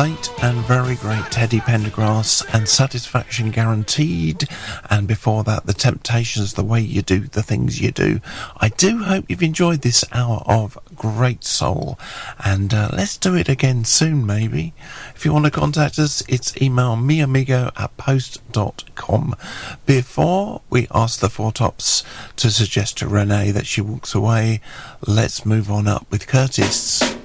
late and very great Teddy Pendergrass and Satisfaction Guaranteed, and before that The Temptations, The Way You Do the Things You Do. I do hope you've enjoyed this hour of great soul, and let's do it again soon maybe. If you want to contact us, it's email meamigo@post.com. Before we ask the Four Tops to suggest to Renee that she walks away, let's move on up with Curtis.